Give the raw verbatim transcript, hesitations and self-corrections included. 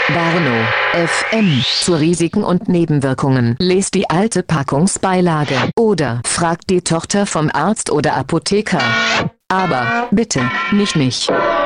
Warnow, F M, zu Risiken und Nebenwirkungen. Lest die alte Packungsbeilage oder fragt die Tochter vom Arzt oder Apotheker. Aber bitte, nicht mich.